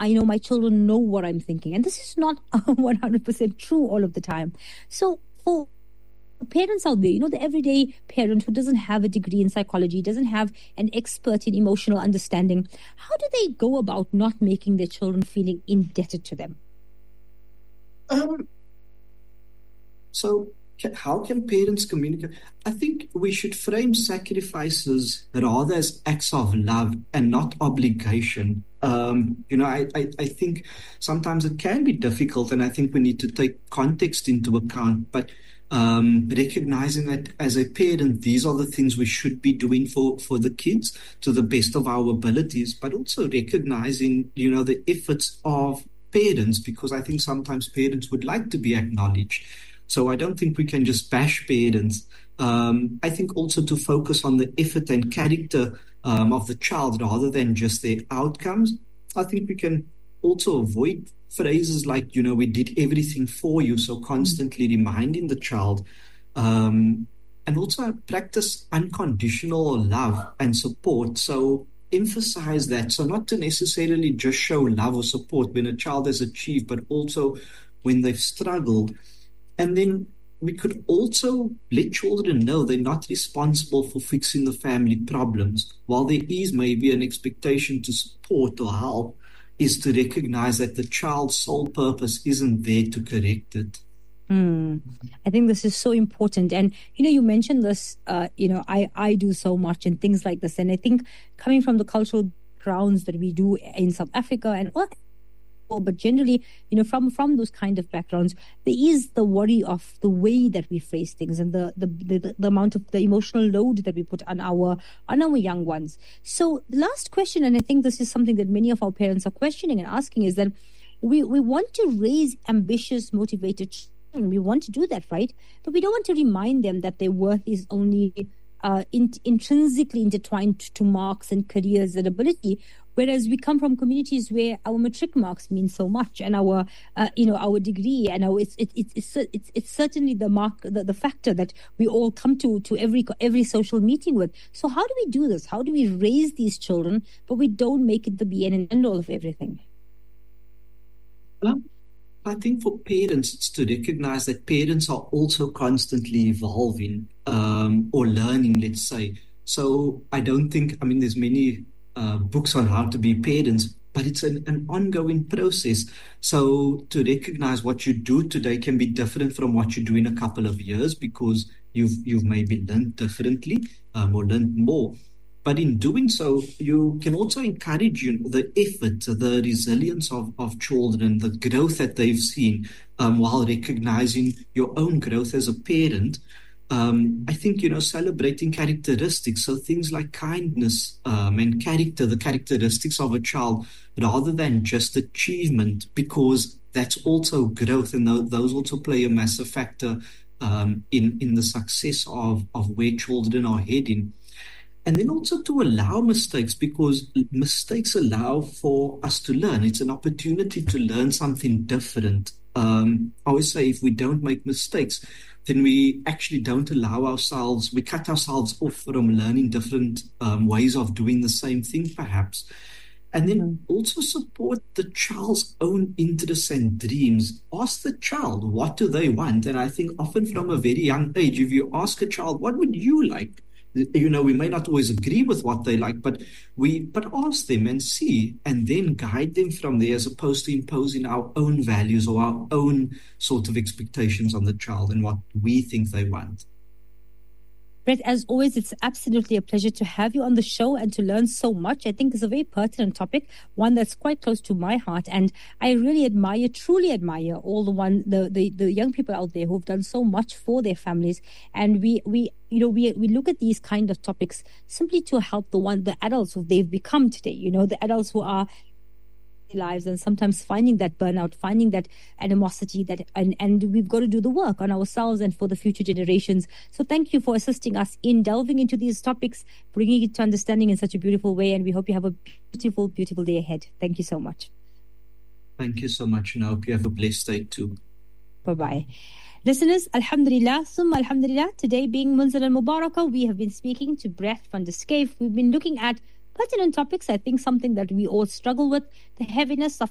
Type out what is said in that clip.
I know my children know what I'm thinking. And this is not 100% true all of the time. So for parents out there, the everyday parent who doesn't have a degree in psychology, doesn't have an expert in emotional understanding, how do they go about not making their children feeling indebted to them? So how can parents communicate? I think we should frame sacrifices rather as acts of love and not obligation. I think sometimes it can be difficult, and I think we need to take context into account. But recognizing that as a parent, these are the things we should be doing for the kids to the best of our abilities, but also recognizing, the efforts of parents, because I think sometimes parents would like to be acknowledged. So I don't think we can just bash parents. I think also to focus on the effort and character of the child rather than just their outcomes. I think we can also avoid phrases like, we did everything for you. So constantly reminding the child, and also practice unconditional love and support. So emphasize that. So not to necessarily just show love or support when a child has achieved, but also when they've struggled. And then we could also let children know they're not responsible for fixing the family problems. While there is maybe an expectation to support or help, is to recognize that the child's sole purpose isn't there to correct it. I think this is so important. And, you mentioned this, I do so much and things like this. And I think coming from the cultural grounds that we do in South Africa and but generally, from those kind of backgrounds, there is the worry of the way that we phrase things and the amount of the emotional load that we put on our young ones. So the last question, and I think this is something that many of our parents are questioning and asking, is that we want to raise ambitious, motivated children. We want to do that, right? But we don't want to remind them that their worth is only intrinsically intertwined to marks and careers and ability. Whereas we come from communities where our matric marks mean so much, and our degree, and it's certainly the factor that we all come to every social meeting with. So how do we do this? How do we raise these children, but we don't make it the be and end all of everything? Well, I think for parents, it's to recognize that parents are also constantly evolving or learning, let's say. So I don't think, there's many books on how to be parents, but it's an ongoing process. So to recognize what you do today can be different from what you do in a couple of years because you've maybe learned differently or learned more. But in doing so, you can also encourage the effort, the resilience of children, the growth that they've seen, while recognizing your own growth as a parent. I think, celebrating characteristics, so things like kindness and character, the characteristics of a child, rather than just achievement, because that's also growth, and those also play a massive factor in the success of where children are heading. And then also to allow mistakes, because mistakes allow for us to learn. It's an opportunity to learn something different. I always say if we don't make mistakes, then we actually don't allow ourselves, we cut ourselves off from learning different ways of doing the same thing, perhaps. And then also support the child's own interests and dreams. Ask the child, what do they want? And I think often from a very young age, if you ask a child, what would you like? We may not always agree with what they like, but ask them and see, and then guide them from there, as opposed to imposing our own values or our own sort of expectations on the child and what we think they want. Brett, as always, it's absolutely a pleasure to have you on the show and to learn so much. I think it's a very pertinent topic, one that's quite close to my heart. And I really truly admire all the young people out there who've done so much for their families. And we look at these kind of topics simply to help the adults who they've become today, the adults who are lives, and sometimes finding that burnout, finding that animosity, and we've got to do the work on ourselves and for the future generations. So thank you for assisting us in delving into these topics, bringing it to understanding in such a beautiful way, and we hope you have a beautiful, beautiful day ahead. Thank you so much. Thank you so much, and I hope you have a blessed day too. Bye-bye. Listeners, alhamdulillah, summa alhamdulillah, today being Munzil al-Mubarakah, we have been speaking to Brett van der Schyff. We've been looking at pertinent topics, I think something that we all struggle with, the heaviness of